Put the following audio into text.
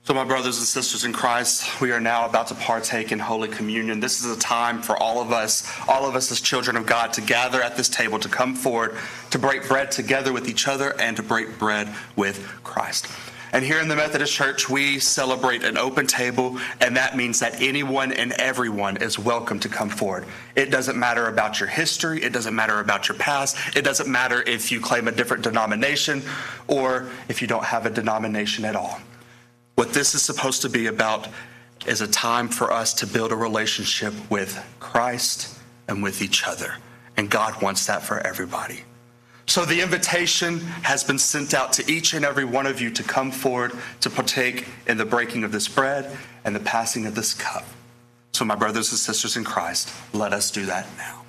So my brothers and sisters in Christ, we are now about to partake in Holy Communion. This is a time for all of us as children of God, to gather at this table, to come forward, to break bread together with each other, and to break bread with Christ. And here in the Methodist Church, we celebrate an open table, and that means that anyone and everyone is welcome to come forward. It doesn't matter about your history. It doesn't matter about your past. It doesn't matter if you claim a different denomination or if you don't have a denomination at all. What this is supposed to be about is a time for us to build a relationship with Christ and with each other. And God wants that for everybody. So the invitation has been sent out to each and every one of you to come forward to partake in the breaking of this bread and the passing of this cup. So my brothers and sisters in Christ, let us do that now.